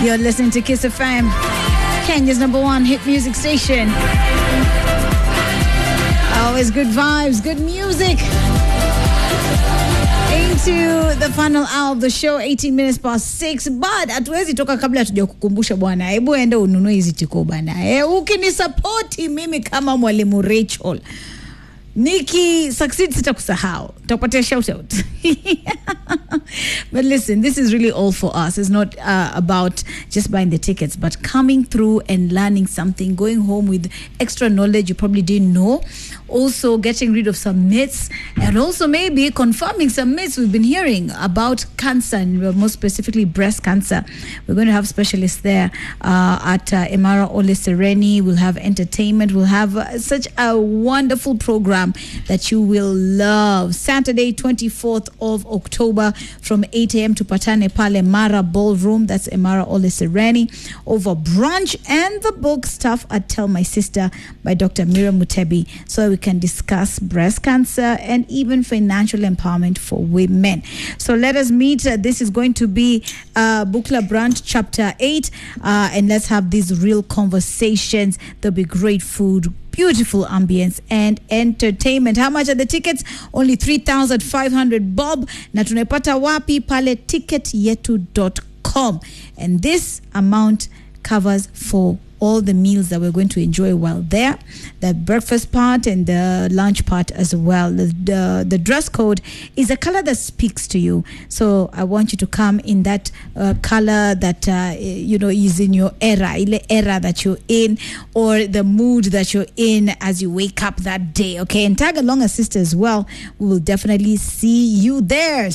You're listening to Kiss FM, Kenya's #1 hit music station. Always good vibes, good music. Into the final hour of the show, 18 minutes past 6. But hatuwezi toka kabla hatuja kukumbusha bwana. Hebu enda ununue hizi tiko bwana. Ukinisupport mimi kama mwalimu Rachel, Nikki succeed sitakusahau. Takupatia shout out. But listen, this is really all for us. It's not about just buying the tickets, but coming through and learning something, going home with extra knowledge you probably didn't know. Also getting rid of some myths, and also maybe confirming some myths we've been hearing about cancer, and more specifically breast cancer. We're going to have specialists there at Emara Ole Sereni. We'll have entertainment. We'll have such a wonderful program that you will love. Saturday, 24th of October from 8 a.m. to Patane Pale Mara Ballroom. That's Emara Ole Sereni. Over brunch and the book Stuff I Tell My Sister by Dr. Miriam Mutebi. So we can discuss breast cancer and even financial empowerment for women. So let us meet. This is going to be Bukla Brunch Chapter 8. And let's have these real conversations. There'll be great food, beautiful ambience and entertainment. How much are the tickets? Only 3,500 bob. Na tunapata wapi? Pale ticketyetu.com. And this amount covers for all the meals that we're going to enjoy while there, the breakfast part and the lunch part as well. The dress code is a color that speaks to you. So I want you to come in that color that, is in your era that you're in, or the mood that you're in as you wake up that day. Okay, and tag along a sister as well. We will definitely see you there.